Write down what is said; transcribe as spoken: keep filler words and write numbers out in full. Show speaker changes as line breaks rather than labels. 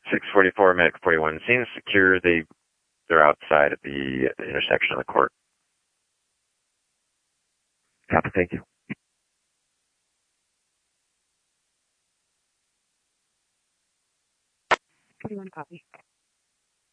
six forty-four, Medic forty-one. Scene secure. They, they're outside at the, at the intersection of the court. Copy, thank you.
forty-one, copy.